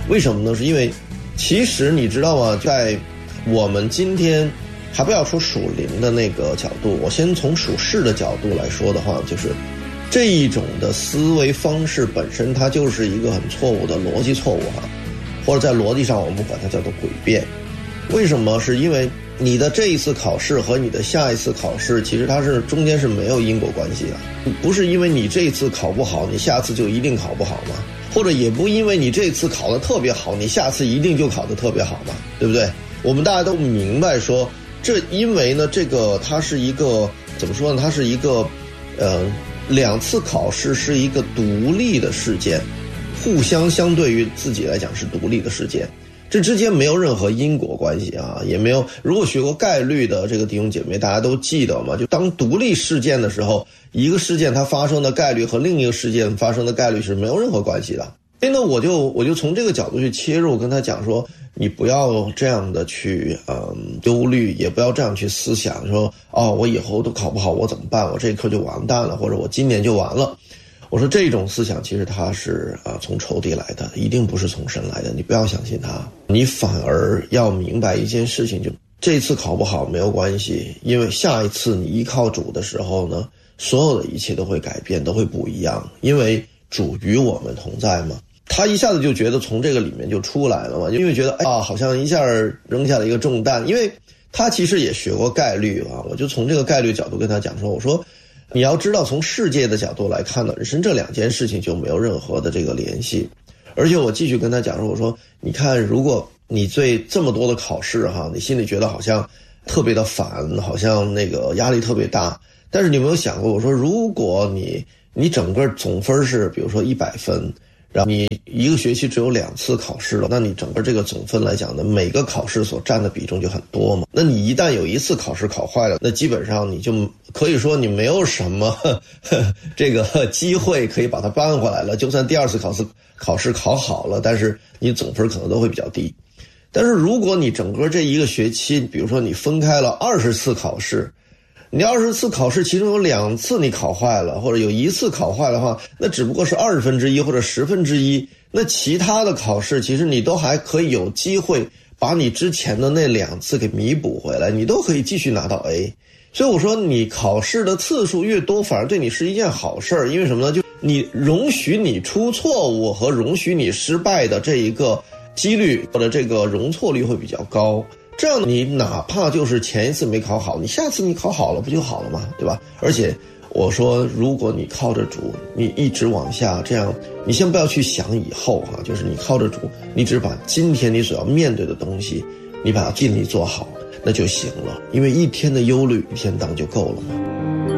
为什么呢？是因为其实你知道吗，在我们今天还不要说属灵的那个角度，我先从属世的角度来说的话，就是这一种的思维方式本身它就是一个很错误的逻辑错误或者在逻辑上我们管它叫做诡辩。为什么？是因为你的这一次考试和你的下一次考试其实它是中间是没有因果关系的，不是因为你这一次考不好你下次就一定考不好吗？或者也不因为你这次考得特别好你下次一定就考得特别好嘛，对不对？我们大家都明白说这因为呢这个它是一个怎么说呢，它是一个两次考试是一个独立的事件，互相相对于自己来讲是独立的事件，这之间没有任何因果关系也没有。如果学过概率的这个弟兄姐妹大家都记得嘛，就当独立事件的时候，一个事件它发生的概率和另一个事件发生的概率是没有任何关系的。所以呢我就从这个角度去切入，跟他讲说你不要这样的去忧虑，也不要这样去思想说我以后都考不好我怎么办，我这一科就完蛋了，或者我今年就完了。我说这种思想其实它是从仇敌来的，一定不是从神来的，你不要相信他，你反而要明白一件事情，就这次考不好没有关系，因为下一次你依靠主的时候呢，所有的一切都会改变，都会不一样，因为主与我们同在嘛。他一下子就觉得从这个里面就出来了嘛，因为觉得好像一下扔下了一个重担，因为他其实也学过概率我就从这个概率角度跟他讲说，我说你要知道从世界的角度来看呢，本身这两件事情就没有任何的这个联系。而且我继续跟他讲说，我说你看如果你对这么多的考试你心里觉得好像特别的烦，好像那个压力特别大，但是你有没有想过，我说如果你整个总分是比如说100分，然后你一个学期只有2次考试了，那你整个这个总分来讲呢，每个考试所占的比重就很多嘛。那你一旦有一次考试考坏了，那基本上你就可以说你没有什么这个机会可以把它扳回来了。就算第2次考试考好了，但是你总分可能都会比较低。但是如果你整个这一个学期，比如说你分开了20次考试，你20次考试其中有2次你考坏了，或者有1次考坏的话，那只不过是1/20或者1/10，那其他的考试其实你都还可以有机会把你之前的那2次给弥补回来，你都可以继续拿到 A。 所以我说你考试的次数越多反而对你是一件好事，因为什么呢？就你容许你出错误和容许你失败的这一个几率或者这个容错率会比较高，这样你哪怕就是前一次没考好，你下次你考好了不就好了吗？对吧？而且我说如果你靠着主你一直往下这样，你先不要去想以后就是你靠着主，你只把今天你所要面对的东西你把它尽力做好那就行了，因为一天的忧虑一天当就够了嘛。